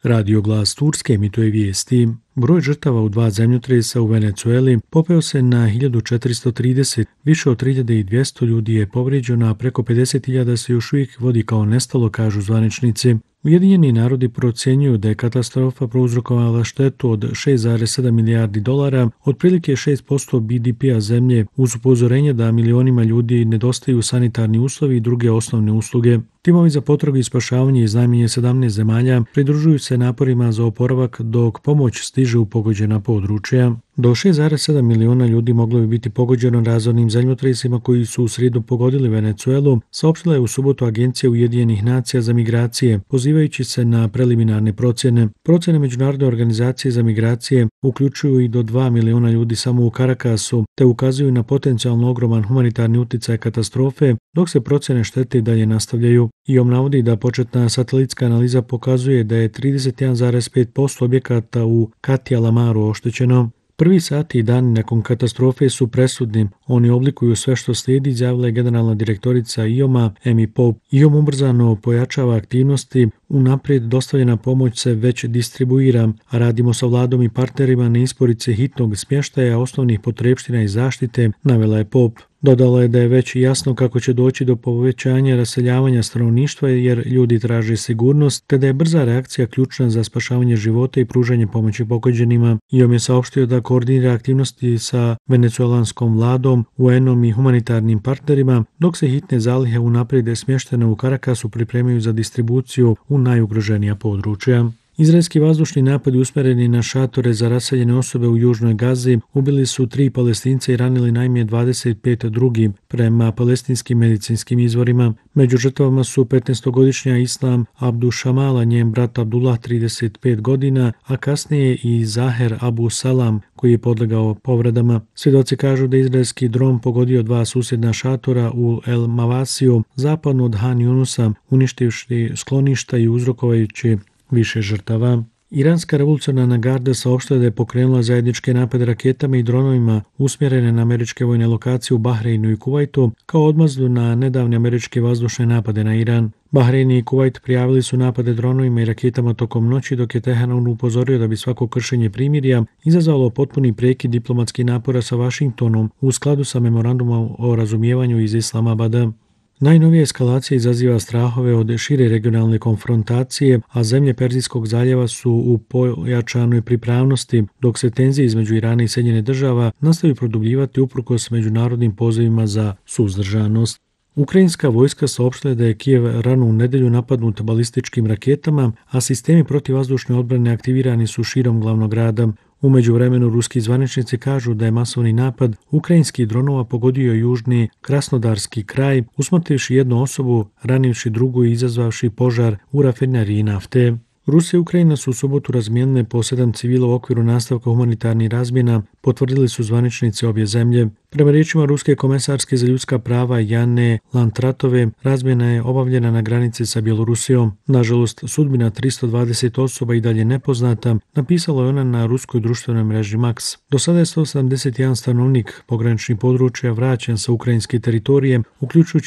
Radio Glas Turske emituje vijesti. Broj žrtava u 2 zemljotresa u Venecueli popeo se na 1430, više od 3200 ljudi je povrijeđeno, a preko 50.000 se još uvijek vodi kao nestalo, kažu zvaničnici. Ujedinjeni narodi procjenjuju da je katastrofa prouzrokovala štetu od 6,7 milijardi dolara, otprilike 6% BDP-a zemlje, uz upozorenje da milionima ljudi nedostaju sanitarni uslovi i druge osnovne usluge. Timovi za potragu i spašavanje iz najmanje 17 zemalja pridružuju se naporima za oporavak dok pomoć stiže u pogođena područja. Do 6,7 miliona ljudi moglo bi biti pogođeno razornim zemljotresima koji su u srijedu pogodili Venecuelu, saopštila je u subotu Agencija Ujedinjenih nacija za migracije, pozivajući se na preliminarne procjene. Procjene Međunarodne organizacije za migracije uključuju i do 2 miliona ljudi samo u Caracasu, te ukazuju na potencijalno ogroman humanitarni utjecaj katastrofe, dok se procjene štete dalje nastavljaju. IOM navodi da početna satelitska analiza pokazuje da je 31,5% objekata u Katia La Maru oštećeno. Prvi sati i dani nakon katastrofe su presudni. Oni oblikuju sve što slijedi, izjavila je generalna direktorica IOM-a Amy Pope. IOM ubrzano pojačava aktivnosti, unaprijed dostavljena pomoć se već distribuira, a radimo sa vladom i partnerima na isporuci hitnog smještaja osnovnih potrepština i zaštite, navela je Pope. Dodala je da je već jasno kako će doći do povećanja raseljavanja stanovništva jer ljudi traže sigurnost, te da je brza reakcija ključna za spašavanje života i pružanje pomoći pogođenima. IOM je saopštio da koordinira aktivnosti sa venecuelanskom vladom, UN-om i humanitarnim partnerima, dok se hitne zalihe unaprijed smještene u Caracasu pripremaju za distribuciju u najugroženija područja. Izraelski vazdušni napadi usmjereni na šatore za raseljene osobe u južnoj Gazi ubili su 3 Palestinca i ranili najmanje 25 drugih, prema palestinskim medicinskim izvorima. Među žrtvama su 15-godišnja Islam Abdushamala, njen brat Abdullah 35 godina, a kasnije i Zaher Abu Salam, koji je podlegao povredama. Svjedoci kažu da je izraelski dron pogodio 2 susjedna šatora u El Mavasiju, zapadno od Han Yunusa, uništivši skloništa i uzrokovajući više žrtava. Iranska revolucionarna garda saopštila da je pokrenula zajedničke napade raketama i dronovima usmjerene na američke vojne lokacije u Bahreinu i Kuvajtu kao odmazdu na nedavne američke vazdušne napade na Iran. Bahrein i Kuvajt prijavili su napade dronovima i raketama tokom noći, dok je Teheran upozorio da bi svako kršenje primirja izazvalo potpuni prekid diplomatskih napora sa Vašingtonom u skladu sa memorandumom o razumijevanju iz Islamabada. Najnovija eskalacija izaziva strahove od šire regionalne konfrontacije, a zemlje Perzijskog zaljeva su u pojačanoj pripravnosti, dok se tenzije između Irana i Sjedinjenih Država nastavi produbljivati uprkos međunarodnim pozivima za suzdržanost. Ukrajinska vojska saopštila da je Kijev ranu u nedjelju napadnut balističkim raketama, a sistemi protivvazdušne odbrane aktivirani su širom glavnog grada. U međuvremenu ruski zvaničnici kažu da je masovni napad ukrajinskih dronova pogodio južni Krasnodarski kraj, usmrtivši jednu osobu, ranivši drugu i izazvavši požar u rafineriji nafte. Rusija i Ukrajina su u subotu razmijenile po 7 civila u okviru nastavka humanitarnih razmjena, potvrdili su zvaničnici obje zemlje. Prema riječima ruske komesarske za ljudska prava Jane Lantratove, razmjena je obavljena na granici sa Bjelorusijom. Nažalost, sudbina 320 osoba i dalje nepoznata, napisala je ona na ruskoj društvenoj mreži Max. Do sada je 171 stanovnik pograničnih područja vraćen sa ukrajinske teritorije, uključujući